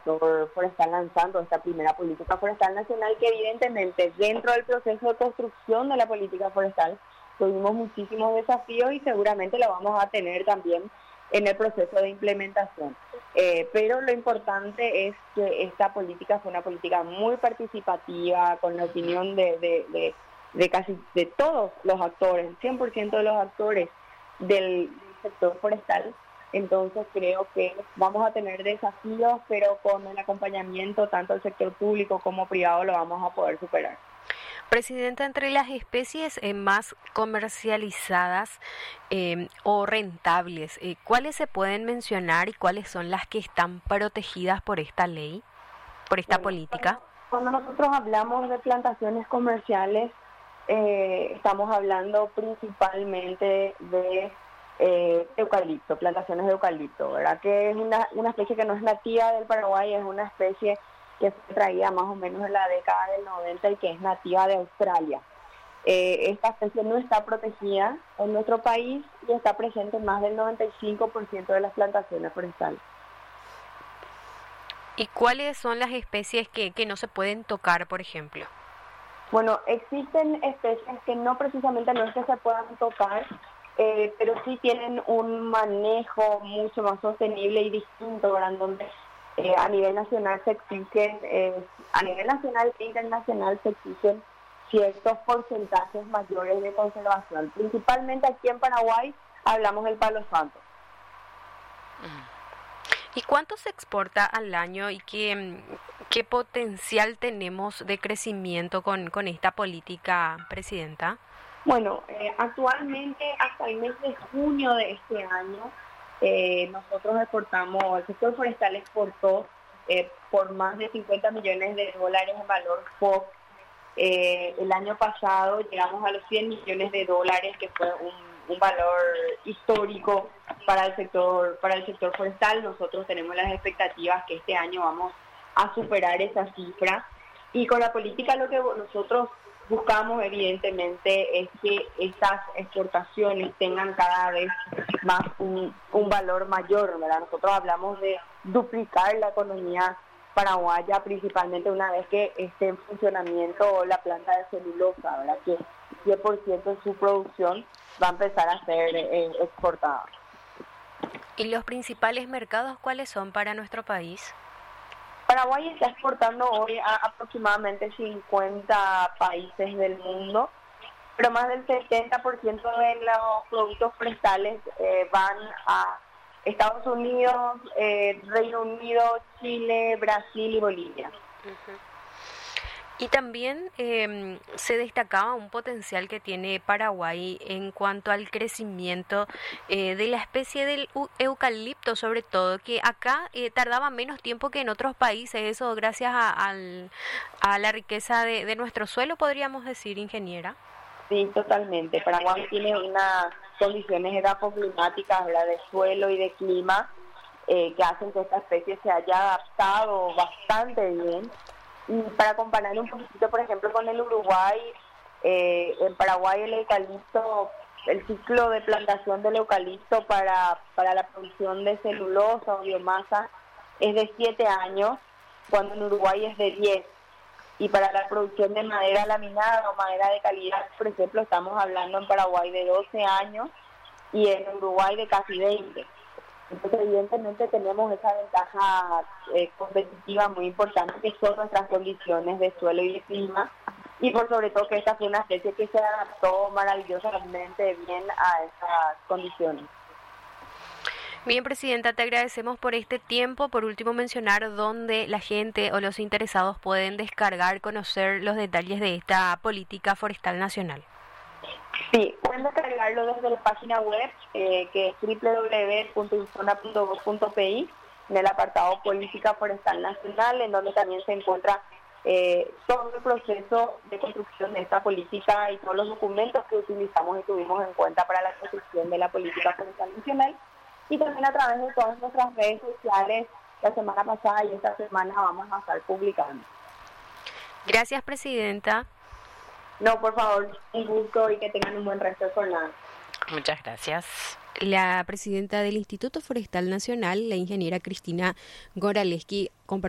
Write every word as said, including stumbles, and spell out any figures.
sector forestal lanzando esta primera política forestal nacional, que evidentemente dentro del proceso de construcción de la política forestal tuvimos muchísimos desafíos y seguramente lo vamos a tener también en el proceso de implementación. Eh, pero lo importante es que esta política fue una política muy participativa, con la opinión de, de, de, de casi de todos los actores, el cien por ciento de los actores del, del sector forestal. Entonces creo que vamos a tener desafíos, pero con el acompañamiento tanto del sector público como privado lo vamos a poder superar. Presidenta, entre las especies eh, más comercializadas eh, o rentables, eh, ¿cuáles se pueden mencionar y cuáles son las que están protegidas por esta ley, por esta bueno, política? Cuando, cuando nosotros hablamos de plantaciones comerciales, eh, estamos hablando principalmente de eh, eucalipto, plantaciones de eucalipto, ¿verdad? Que es una, una especie que no es nativa del Paraguay, es una especie que fue traída más o menos en la década del noventa y que es nativa de Australia. Eh, esta especie no está protegida en nuestro país y está presente en más del noventa y cinco por ciento de las plantaciones forestales. ¿Y cuáles son las especies que, que no se pueden tocar, por ejemplo? Bueno, existen especies que no precisamente no es que se puedan tocar, eh, pero sí tienen un manejo mucho más sostenible y distinto, ¿verdad? Donde Eh, a nivel nacional se exigen, eh, a nivel nacional e internacional se exigen ciertos porcentajes mayores de conservación. Principalmente aquí en Paraguay hablamos del palo santo. ¿Y cuánto se exporta al año y qué, qué potencial tenemos de crecimiento con, con esta política, Presidenta? Bueno, eh, actualmente hasta el mes de junio de este año, Eh, nosotros exportamos, el sector forestal exportó eh, por más de cincuenta millones de dólares en valor F O C. Eh, el año pasado llegamos a los cien millones de dólares, que fue un, un valor histórico para el sector para el sector forestal. Nosotros tenemos las expectativas que este año vamos a superar esa cifra. Y con la política lo que nosotros buscamos evidentemente es que estas exportaciones tengan cada vez más un, un valor mayor, ¿verdad? Nosotros hablamos de duplicar la economía paraguaya, principalmente una vez que esté en funcionamiento la planta de celulosa, ¿verdad? Que diez por ciento de su producción va a empezar a ser eh, exportada. ¿Y los principales mercados cuáles son para nuestro país? Paraguay está exportando hoy a aproximadamente cincuenta países del mundo, pero más del setenta por ciento de los productos forestales eh, van a Estados Unidos, eh, Reino Unido, Chile, Brasil y Bolivia. Uh-huh. Y también eh, se destacaba un potencial que tiene Paraguay en cuanto al crecimiento eh, de la especie del eucalipto, sobre todo, que acá eh, tardaba menos tiempo que en otros países, eso gracias a, al, a la riqueza de, de nuestro suelo, podríamos decir, ingeniera. Sí, totalmente. Paraguay tiene unas condiciones edafoclimáticas, ¿verdad?, de suelo y de clima eh, que hacen que esta especie se haya adaptado bastante bien. Y para comparar un poquito, por ejemplo, con el Uruguay, eh, en Paraguay el eucalipto, el ciclo de plantación del eucalipto para, para la producción de celulosa o biomasa es de siete años, cuando en Uruguay es de diez. Y para la producción de madera laminada o madera de calidad, por ejemplo, estamos hablando en Paraguay de doce años y en Uruguay de casi veinte. Entonces, evidentemente, tenemos esa ventaja eh, competitiva muy importante, que son nuestras condiciones de suelo y de clima, y por sobre todo que esta fue una especie que se adaptó maravillosamente bien a esas condiciones. Bien, Presidenta, te agradecemos por este tiempo. Por último, mencionar dónde la gente o los interesados pueden descargar, conocer los detalles de esta política forestal nacional. Sí, pueden descargarlo desde la página web, eh, que es doble u doble u doble u punto infona punto gob punto pe i, en el apartado Política Forestal Nacional, en donde también se encuentra eh, todo el proceso de construcción de esta política y todos los documentos que utilizamos y tuvimos en cuenta para la construcción de la Política Forestal Nacional. Y también a través de todas nuestras redes sociales, la semana pasada y esta semana vamos a estar publicando. Gracias, Presidenta. No, por favor, un gusto y que tengan un buen resto de jornada. Muchas gracias. La presidenta del Instituto Forestal Nacional, la ingeniera Cristina Goraleski, compartió